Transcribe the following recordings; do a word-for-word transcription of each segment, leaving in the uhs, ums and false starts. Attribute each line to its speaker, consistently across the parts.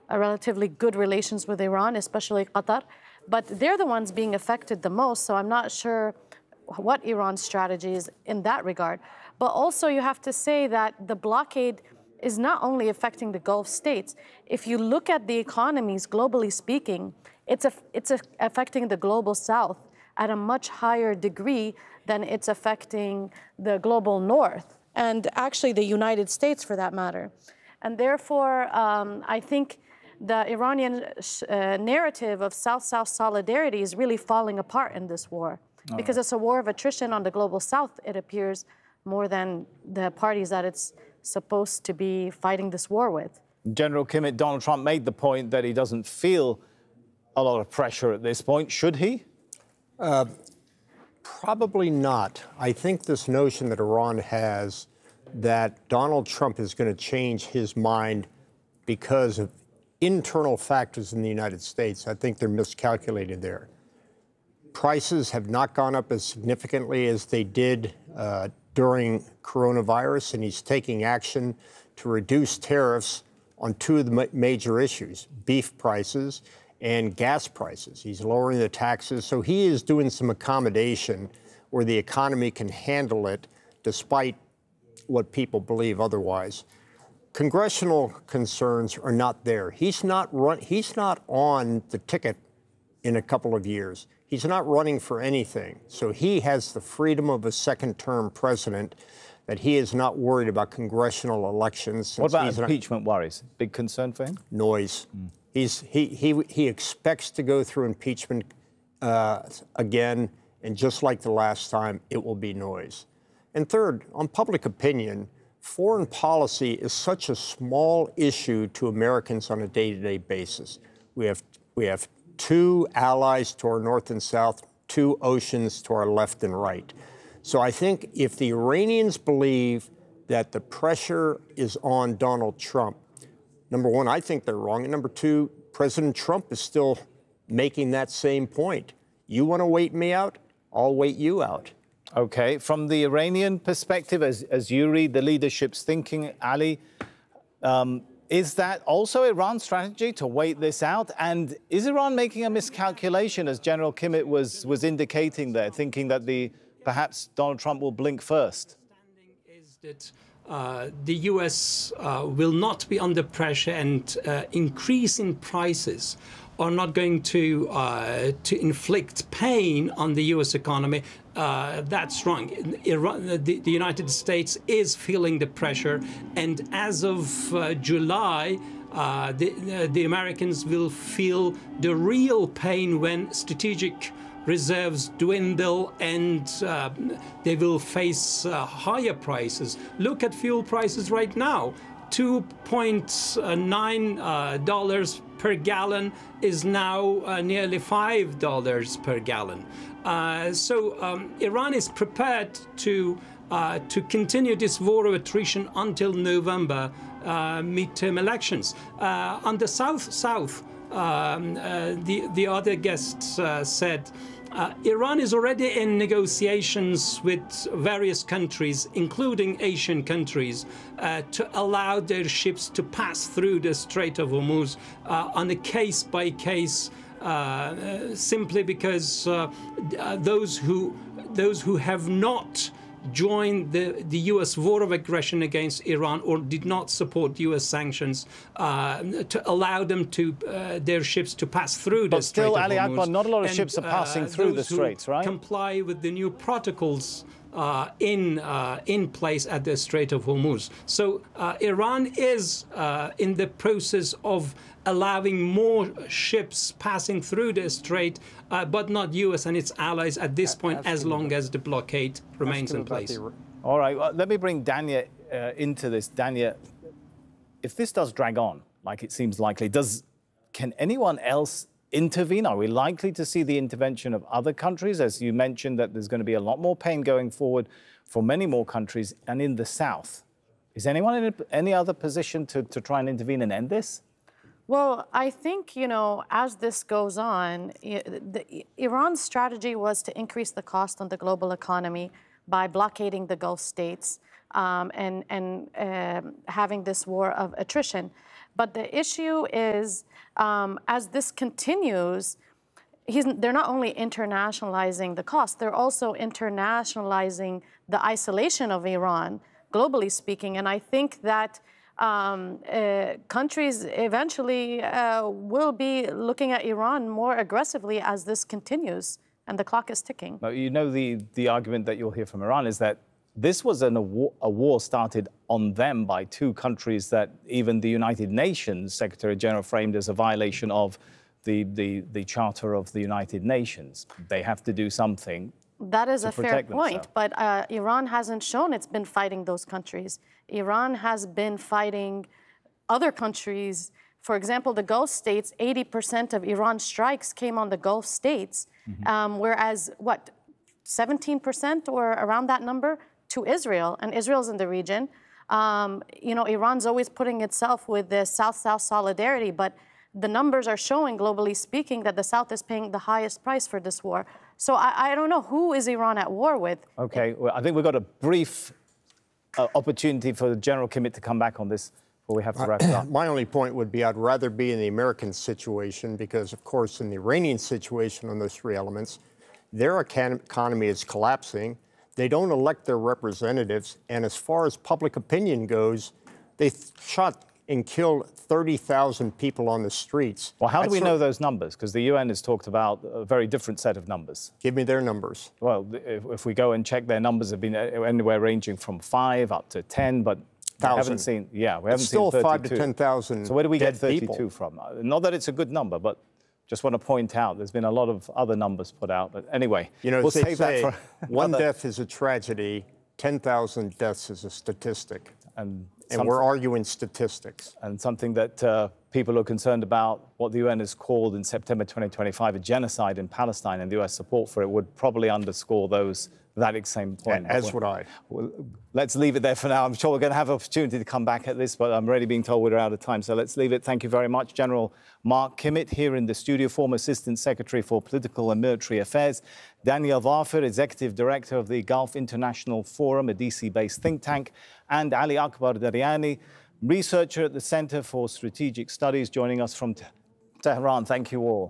Speaker 1: uh, relatively good relations with Iran, especially Qatar. But they're the ones being affected the most, so I'm not sure what Iran's strategy is in that regard. But also you have to say that the blockade is not only affecting the Gulf states. If you look at the economies, globally speaking, it's, a, it's a, affecting the global south at a much higher degree than it's affecting the global north, and actually the United States for that matter. And therefore, um, I think the Iranian uh, narrative of South-South solidarity is really falling apart in this war. All because right. It's a war of attrition on the global south, it appears, more than the parties that it's supposed to be fighting this war with.
Speaker 2: General Kimmitt, Donald Trump made the point that he doesn't feel a lot of pressure at this point. Should he?
Speaker 3: Uh, probably not. I think this notion that Iran has that Donald Trump is going to change his mind because of internal factors in the United States, I think they're miscalculated there. Prices have not gone up as significantly as they did uh, during coronavirus, and he's taking action to reduce tariffs on two of the ma major issues, beef prices and gas prices. He's lowering the taxes, so he is doing some accommodation where the economy can handle it despite what people believe otherwise. Congressional concerns are not there. He's not run, he's not on the ticket in a couple of years. He's not running for anything. So he has the freedom of a second-term president, that he is not worried about congressional elections.
Speaker 2: What about impeachment worries? Big concern for him?
Speaker 3: Noise. Mm. He's, he, he, he expects to go through impeachment uh, again, and just like the last time, it will be noise. And third, on public opinion, foreign policy is such a small issue to Americans on a day-to-day basis. We have, we have two allies to our north and south, two oceans to our left and right. So I think if the Iranians believe that the pressure is on Donald Trump, number one, I think they're wrong. And number two, President Trump is still making that same point. You want to wait me out? I'll wait you out.
Speaker 2: OK. From the Iranian perspective, as, as you read the leadership's thinking, Ali, um, is that also Iran's strategy to wait this out? And is Iran making a miscalculation, as General Kimmitt was, was indicating there, thinking that the perhaps Donald Trump will blink first?
Speaker 4: Is that uh, the U S uh, will not be under pressure, and uh, increase in prices are not going to uh, to inflict pain on the U S economy. Uh, that's wrong. Iran, the, the United States is feeling the pressure, and as of uh, July, uh, the, uh, the Americans will feel the real pain when strategic reserves dwindle, and uh, they will face uh, higher prices. Look at fuel prices right now. two point nine dollars uh, per gallon is now uh, nearly five dollars per gallon. Uh, so um, Iran is prepared to uh, to continue this war of attrition until November uh, midterm elections. Uh, on the south-south, um, uh, the the other guests uh, said, Uh, Iran is already in negotiations with various countries, including Asian countries, uh, to allow their ships to pass through the Strait of Hormuz uh, on a case-by-case, uh, simply because uh, those who those who have not joined the, the U S war of aggression against Iran, or did not support U S sanctions, uh, to allow them to uh, their ships to pass through the Strait of Hormuz.
Speaker 2: But still, Ali Akbar, not a lot of
Speaker 4: and,
Speaker 2: ships are passing
Speaker 4: uh,
Speaker 2: through the straits, right?
Speaker 4: Comply with the new protocols uh, in uh, in place at the Strait of Hormuz. So uh, Iran is uh, in the process of allowing more ships passing through the strait, uh, but not U S and its allies at this point, as long as the blockade remains in place.
Speaker 2: All right, well, let me bring Dania uh, into this. Dania, if this does drag on, like it seems likely, does can anyone else intervene? Are we likely to see the intervention of other countries? As you mentioned, that there's going to be a lot more pain going forward for many more countries, and in the south. Is anyone in any other position to, to try and intervene and end this?
Speaker 1: Well, I think, you know, as this goes on, the, Iran's strategy was to increase the cost on the global economy by blockading the Gulf states um, and, and uh, having this war of attrition. But the issue is, um, as this continues, he's, they're not only internationalizing the cost, they're also internationalizing the isolation of Iran, globally speaking. And I think that um, uh, countries eventually uh, will be looking at Iran more aggressively as this continues, and the clock is ticking.
Speaker 2: But you know, the, the argument that you'll hear from Iran is that this was an, a, war, a war started on them by two countries that even the United Nations Secretary General framed as a violation of the, the, the Charter of the United Nations. They have to do something.
Speaker 1: That is
Speaker 2: to
Speaker 1: a fair
Speaker 2: protect
Speaker 1: point,
Speaker 2: themselves.
Speaker 1: but uh, Iran hasn't shown it's been fighting those countries. Iran has been fighting other countries. For example, the Gulf states, eighty percent of Iran's strikes came on the Gulf states, mm-hmm. um, whereas, what, seventeen percent or around that number to Israel, and Israel's in the region. Um, you know, Iran's always putting itself with the South-South solidarity, but the numbers are showing, globally speaking, that the South is paying the highest price for this war. So I, I don't know, who is Iran at war with?
Speaker 2: Okay, well, I think we've got a brief uh, opportunity for the General Kimmitt to come back on this before we have to wrap it up.
Speaker 3: My only point would be I'd rather be in the American situation because, of course, in the Iranian situation on those three elements, their economy is collapsing. They don't elect their representatives. And as far as public opinion goes, they shot and killed thirty thousand people on the streets.
Speaker 2: Well, how do
Speaker 3: That's
Speaker 2: we know those numbers? Because the U N has talked about a very different set of numbers.
Speaker 3: Give me their numbers.
Speaker 2: Well, if, if we go and check, their numbers have been anywhere ranging from five up to ten, but we haven't seen, yeah, we haven't
Speaker 3: it's still
Speaker 2: seen thirty-two.
Speaker 3: five to ten thousand.
Speaker 2: So where do we get thirty-two
Speaker 3: people.
Speaker 2: from? Not that it's a good number, but just want to point out there's been a lot of other numbers put out. But anyway,
Speaker 3: you know,
Speaker 2: we'll
Speaker 3: they
Speaker 2: save
Speaker 3: say
Speaker 2: that for
Speaker 3: one death is a tragedy, ten thousand deaths is a statistic.
Speaker 2: And
Speaker 3: And we're arguing statistics.
Speaker 2: And something that uh, people are concerned about, what the U N has called in September twenty twenty-five a genocide in Palestine, and the U S support for it would probably underscore those that same point.
Speaker 3: As would I.
Speaker 2: Well, let's leave it there for now. I'm sure we're going to have an opportunity to come back at this, but I'm already being told we're out of time. So let's leave it. Thank you very much. General Mark Kimmitt here in the studio, former Assistant Secretary for Political and Military Affairs. Dania Dhafir, Executive Director of the Gulf International Forum, a D C-based think tank. And Ali Akbar Daryani, researcher at the Center for Strategic Studies, joining us from Tehran. Thank you all.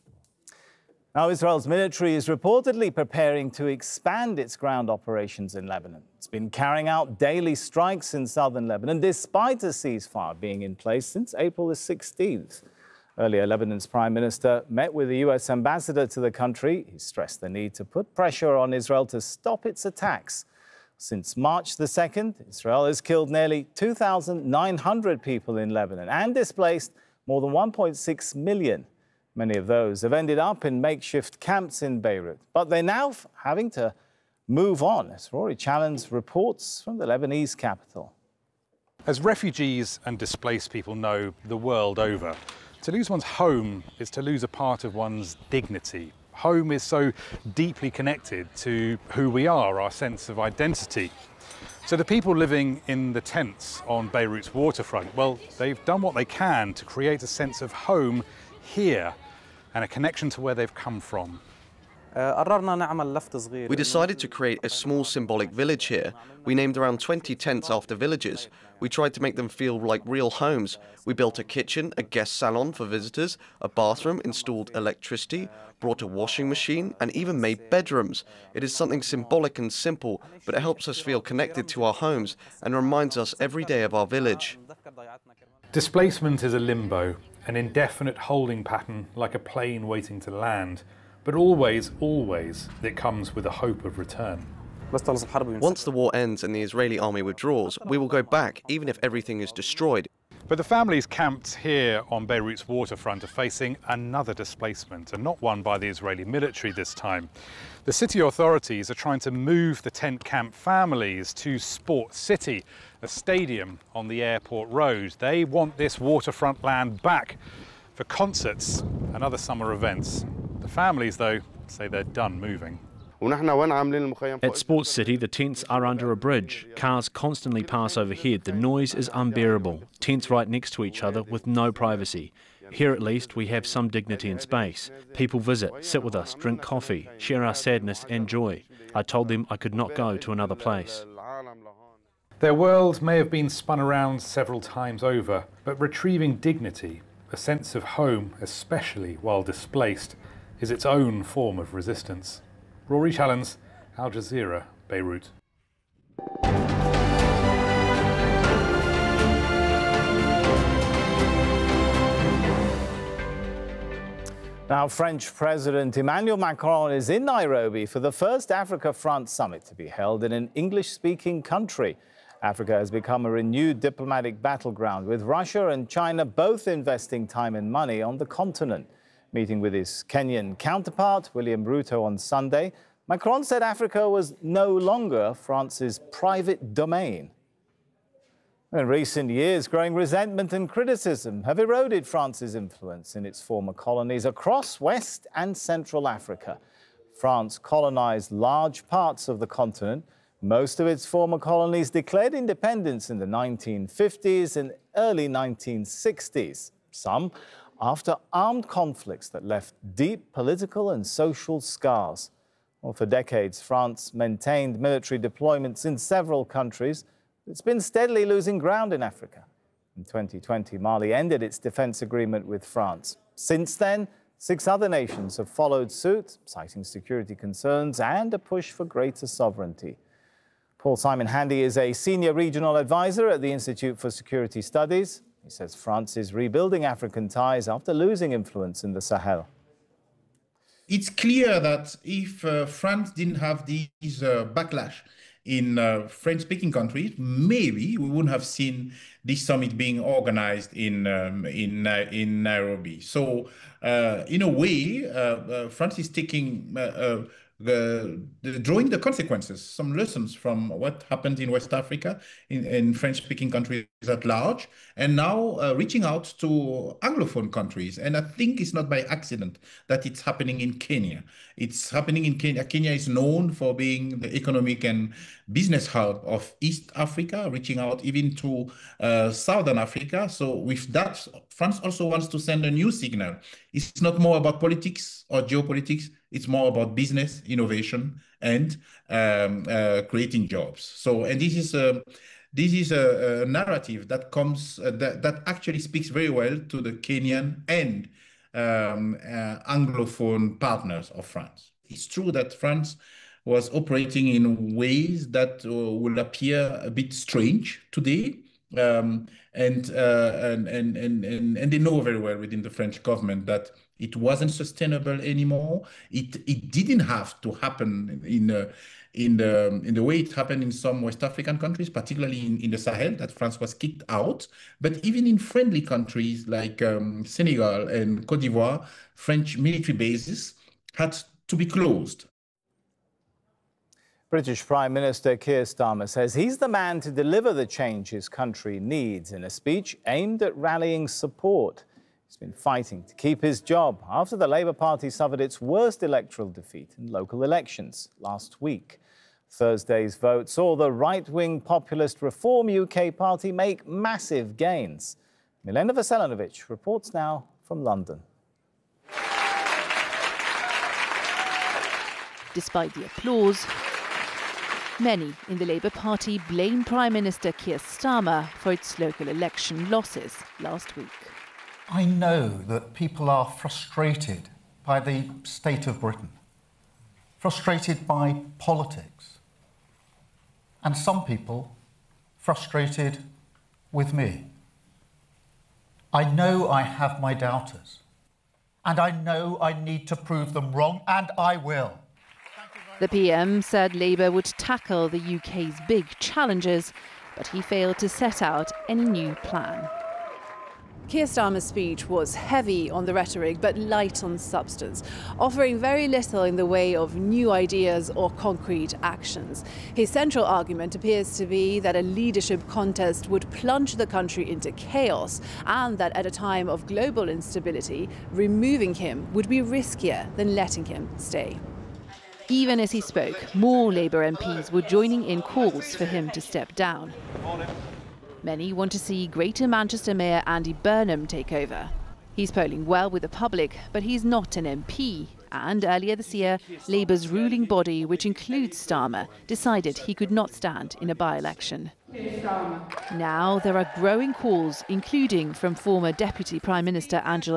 Speaker 2: Now, Israel's military is reportedly preparing to expand its ground operations in Lebanon. It's been carrying out daily strikes in southern Lebanon, despite a ceasefire being in place since April the sixteenth. Earlier, Lebanon's Prime Minister met with the U S ambassador to the country. He stressed the need to put pressure on Israel to stop its attacks. Since March the second, Israel has killed nearly two thousand nine hundred people in Lebanon and displaced more than one point six million. Many of those have ended up in makeshift camps in Beirut, but they're now having to move on, as Rory Challenge reports from the Lebanese capital.
Speaker 5: As refugees and displaced people know the world over, to lose one's home is to lose a part of one's dignity. Home is so deeply connected to who we are, our sense of identity. So the people living in the tents on Beirut's waterfront, well, they've done what they can to create a sense of home here and a connection to where they've come from.
Speaker 6: We decided to create a small symbolic village here. We named around twenty tents after villages. We tried to make them feel like real homes. We built a kitchen, a guest salon for visitors, a bathroom, installed electricity, brought a washing machine, and even made bedrooms. It is something symbolic and simple, but it helps us feel connected to our homes and reminds us every day of our village.
Speaker 5: Displacement is a limbo, an indefinite holding pattern like a plane waiting to land. But always, always, it comes with a hope of return.
Speaker 6: Once the war ends and the Israeli army withdraws, we will go back, even if everything is destroyed.
Speaker 5: But the families camped here on Beirut's waterfront are facing another displacement, and not one by the Israeli military this time. The city authorities are trying to move the tent camp families to Sport City, a stadium on the airport road. They want this waterfront land back for concerts and other summer events. The families, though, say they're done moving.
Speaker 7: At Sports City, the tents are under a bridge. Cars constantly pass overhead. The noise is unbearable. Tents right next to each other with no privacy. Here at least we have some dignity and space. People visit, sit with us, drink coffee, share our sadness and joy. I told them I could not go to another place.
Speaker 5: Their world may have been spun around several times over, but retrieving dignity, a sense of home, especially while displaced, is its own form of resistance. Rory Challens, Al Jazeera, Beirut.
Speaker 2: Now, French President Emmanuel Macron is in Nairobi for the first Africa-France summit to be held in an English-speaking country. Africa has become a renewed diplomatic battleground, with Russia and China both investing time and money on the continent. Meeting with his Kenyan counterpart, William Ruto, on Sunday, Macron said Africa was no longer France's private domain. In recent years, growing resentment and criticism have eroded France's influence in its former colonies across West and Central Africa. France colonized large parts of the continent. Most of its former colonies declared independence in the nineteen fifties and early nineteen sixties, some after armed conflicts that left deep political and social scars. Well, for decades, France maintained military deployments in several countries. It's been steadily losing ground in Africa. In twenty twenty, Mali ended its defense agreement with France. Since then, six other nations have followed suit, citing security concerns and a push for greater sovereignty. Paul Simon Handy is a senior regional advisor at the Institute for Security Studies. He says France is rebuilding African ties after losing influence in the Sahel.
Speaker 8: It's clear that if uh, France didn't have these uh, backlash in uh, French-speaking countries, maybe we wouldn't have seen this summit being organized in um, in uh, in Nairobi. So, uh, in a way, uh, uh, France is taking uh, uh, the, the drawing the consequences, some lessons from what happened in West Africa, in, in French-speaking countries at large, and now uh, reaching out to Anglophone countries. And I think it's not by accident that it's happening in Kenya. It's happening in Kenya. Kenya is known for being the economic and business hub of East Africa, reaching out even to uh, Southern Africa. So with that, France also wants to send a new signal. It's not more about politics or geopolitics. It's more about business, innovation, and um, uh, creating jobs. So, and this is a this is a, a narrative that comes uh, that that actually speaks very well to the Kenyan and um, uh, Anglophone partners of France. It's true that France was operating in ways that uh, will appear a bit strange today. Um, and, uh, and, and, and, and, and they know very well within the French government that it wasn't sustainable anymore. It, it didn't have to happen in, uh, in, the, in the way it happened in some West African countries, particularly in, in the Sahel, that France was kicked out. But even in friendly countries like um, Senegal and Cote d'Ivoire, French military bases had to be closed.
Speaker 2: British Prime Minister Keir Starmer says he's the man to deliver the change his country needs in a speech aimed at rallying support. He's been fighting to keep his job after the Labour Party suffered its worst electoral defeat in local elections last week. Thursday's vote saw the right-wing populist Reform U K party make massive gains. Milena Veselinovic reports now from London.
Speaker 9: Despite the applause, many in the Labour Party blame Prime Minister Keir Starmer for its local election losses last week.
Speaker 10: I know that people are frustrated by the state of Britain, frustrated by politics, and some people frustrated with me. I know I have my doubters, and I know I need to prove them wrong, and I will.
Speaker 9: The P M said Labour would tackle the U K's big challenges, but he failed to set out any new plan. Keir Starmer's speech was heavy on the rhetoric but light on substance, offering very little in the way of new ideas or concrete actions. His central argument appears to be that a leadership contest would plunge the country into chaos and that at a time of global instability, removing him would be riskier than letting him stay. Even as he spoke, more Labour M Ps were joining in calls for him to step down. Many want to see Greater Manchester Mayor Andy Burnham take over. He's polling well with the public, but he's not an M P. And earlier this year, Labour's ruling body, which includes Starmer, decided he could not stand in a by-election. Now there are growing calls, including from former Deputy Prime Minister Angela